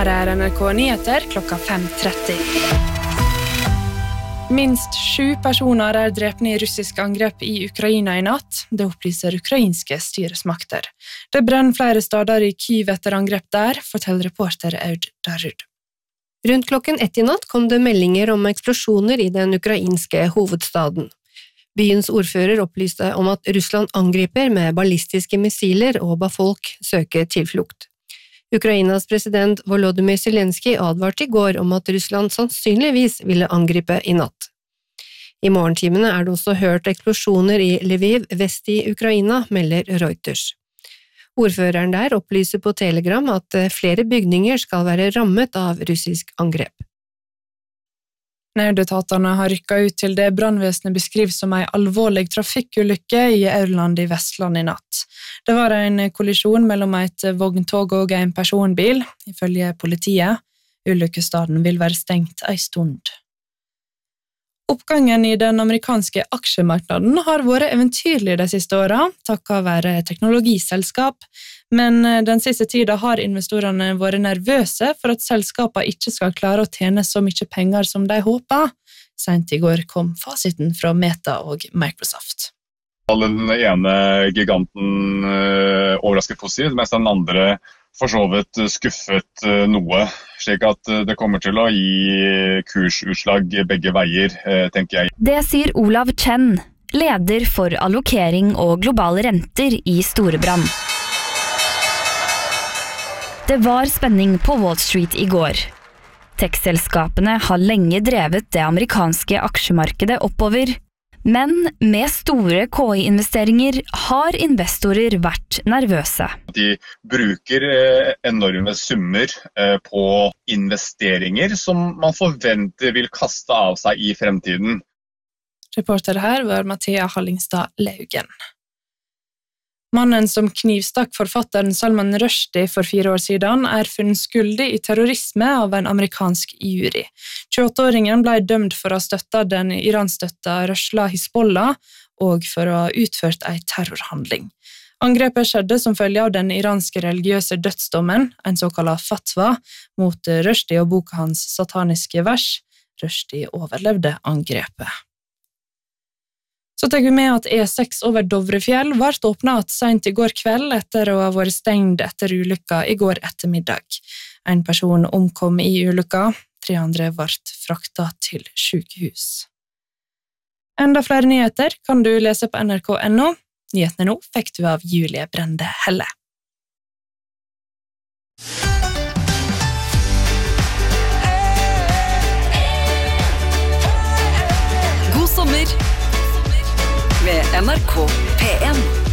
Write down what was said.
Her NRK Nyheter klokka 5:30. Minst 7 personer drepne i russiske angrep i Ukraina i natt, det opplyser ukrainske styresmakter. Det brenner flere steder i Kyiv etter angrep der, forteller reporter Aud Darud. Rundt klokken 1 i natt kom det meldinger om eksplosjoner i den ukrainske hovedstaden. Byens ordfører opplyste om at Russland angriper med ballistiske missiler og ba folk søke tilflukt. Ukrainas president Volodymyr Zelenskyj advarte i går om at Russland sannsynligvis ville angripe i natt. I morgentimene det også hørt eksplosjoner i Lviv, vest i Ukraina, melder Reuters. Ordføreren der opplyser på Telegram at flere bygninger skal være rammet av russisk angrep. Nødetatene har rykket ut til det brannvesenet beskriver som en alvorlig trafikkulykke i Aurland i Vestland i natt. Det var en kollisjon mellom et vogntog og en personbil, ifølge politiet. Ulykkesstaden vil være stengt en stund. Oppgangen i den amerikanske aksjemarknaden har vært eventyrlig de siste årene, takket være teknologiselskap, men den siste tiden har investorene vært nervøse for at selskapene ikke skal klare å tjene så mye penger som de håper. Sent i går kom fasiten fra Meta og Microsoft. Den ene giganten overrasket positivt, mens den andre for så vidt skuffet noe, slik at det kommer til å gi kursutslag begge veier, tenker jeg. Det sier Olav Chen, leder for allokering og globale renter i Storebrand. Det var spenning på Wall Street i går. Tech-selskapene har lenge drevet det amerikanske aksjemarkedet oppover, men med store KI-investeringer har investorer vært nervøse. De bruker enorme summer på investeringer som man forventer vil kaste av seg i fremtiden. Reporter her var Mathea Hallingstad Laugen. Mannen som knivstakk forfatteren Salman Rushdie for 4 år siden funnet skyldig i terrorisme av en amerikansk jury. 28-åringen ble dømt for å ha støttet den iranstøtta rørsla Hizbollah og for å ha utført en terrorhandling. Angrepet skjedde som følge av den iranske religiøse dødsdommen, en såkalt fatwa, mot Rushdie og boka hans sataniske vers. Rushdie overlevde angrepet. Så tar vi med at E6 over Dovrefjell ble åpnet sent i går kveld etter å ha vært stengt etter ulykka i går ettermiddag. En person omkom i ulykka, 3 andre ble fraktet til sykehus. Enda flere nyheter kan du lese på nrk.no. Nyhetene nå fikk du av Julie Brende Helle. God sommer! Med NRK P1.